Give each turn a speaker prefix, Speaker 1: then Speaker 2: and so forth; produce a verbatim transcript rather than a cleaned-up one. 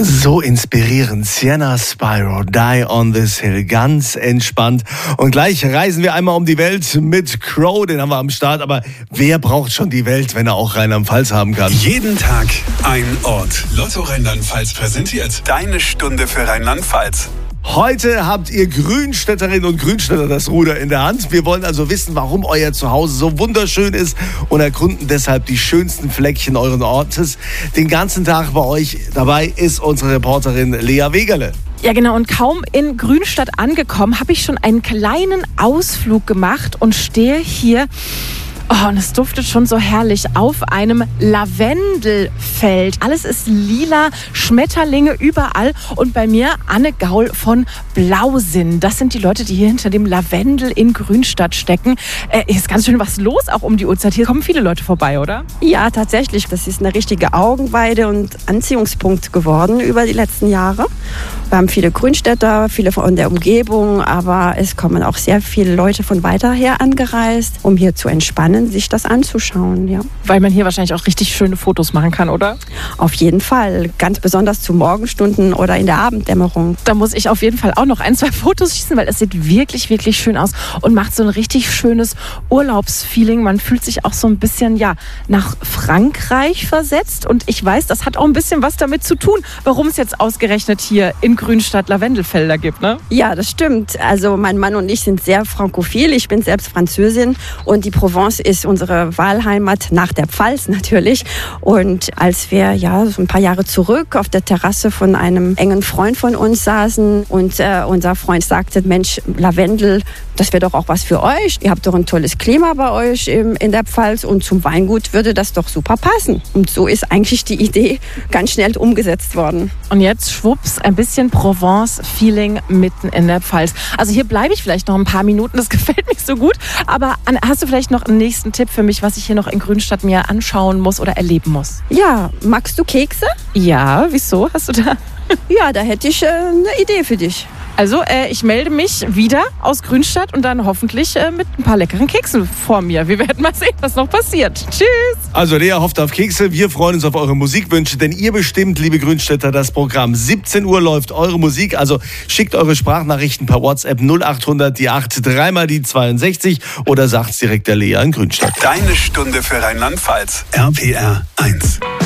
Speaker 1: So inspirierend. Sienna Spyro, Die on this Hill. Ganz entspannt. Und gleich reisen wir einmal um die Welt mit Crow. Den haben wir am Start. Aber wer braucht schon die Welt, wenn er auch Rheinland-Pfalz haben kann?
Speaker 2: Jeden Tag ein Ort. Lotto Rheinland-Pfalz präsentiert Deine Stunde für Rheinland-Pfalz.
Speaker 1: Heute habt ihr Grünstädterinnen und Grünstädter das Ruder in der Hand. Wir wollen also wissen, warum euer Zuhause so wunderschön ist und erkunden deshalb die schönsten Fleckchen eures Ortes. Den ganzen Tag bei euch dabei ist unsere Reporterin Lea Wegerle.
Speaker 3: Ja genau, und kaum in Grünstadt angekommen, habe ich schon einen kleinen Ausflug gemacht und stehe hier... Oh, und es duftet schon so herrlich auf einem Lavendelfeld. Alles ist lila, Schmetterlinge überall. Und bei mir Anne Gaul von Blausinn. Das sind die Leute, die hier hinter dem Lavendel in Grünstadt stecken. Äh, ist ganz schön was los, auch um die Uhrzeit. Hier kommen viele Leute vorbei, oder?
Speaker 4: Ja, tatsächlich. Das ist eine richtige Augenweide und Anziehungspunkt geworden über die letzten Jahre. Wir haben viele Grünstädter, viele von der Umgebung, aber es kommen auch sehr viele Leute von weiter her angereist, um hier zu entspannen, sich das anzuschauen. Ja.
Speaker 3: Weil man hier wahrscheinlich auch richtig schöne Fotos machen kann, oder?
Speaker 4: Auf jeden Fall, ganz besonders zu Morgenstunden oder in der Abenddämmerung.
Speaker 3: Da muss ich auf jeden Fall auch noch ein, zwei Fotos schießen, weil es sieht wirklich, wirklich schön aus und macht so ein richtig schönes Urlaubsfeeling. Man fühlt sich auch so ein bisschen ja, nach Frankreich versetzt und ich weiß, das hat auch ein bisschen was damit zu tun, warum es jetzt ausgerechnet hier in Grünstadt Lavendelfelder gibt, ne?
Speaker 4: Ja, das stimmt. Also mein Mann und ich sind sehr frankophil. Ich bin selbst Französin und die Provence ist unsere Wahlheimat nach der Pfalz natürlich. Und als wir ja so ein paar Jahre zurück auf der Terrasse von einem engen Freund von uns saßen und äh, unser Freund sagte, Mensch, Lavendel, das wäre doch auch was für euch. Ihr habt doch ein tolles Klima bei euch im, in der Pfalz und zum Weingut würde das doch super passen. Und so ist eigentlich die Idee ganz schnell umgesetzt worden.
Speaker 3: Und jetzt schwupps, ein bisschen Provence-Feeling mitten in der Pfalz. Also hier bleibe ich vielleicht noch ein paar Minuten, das gefällt mir so gut. Aber Anne, hast du vielleicht noch einen nächsten Tipp für mich, was ich hier noch in Grünstadt mir anschauen muss oder erleben muss?
Speaker 4: Ja, magst du Kekse?
Speaker 3: Ja, wieso? Hast du da?
Speaker 4: Ja, da hätte ich äh, eine Idee für dich.
Speaker 3: Also, äh, ich melde mich wieder aus Grünstadt und dann hoffentlich äh, mit ein paar leckeren Keksen vor mir. Wir werden mal sehen, was noch passiert. Tschüss!
Speaker 1: Also Lea hofft auf Kekse, wir freuen uns auf eure Musikwünsche, denn ihr bestimmt, liebe Grünstädter, das Programm. siebzehn Uhr läuft eure Musik, also schickt eure Sprachnachrichten per WhatsApp null acht hundert die acht, dreimal die zweiundsechzig oder sagt's direkt der Lea in Grünstadt.
Speaker 2: Deine Stunde für Rheinland-Pfalz. R P R eins.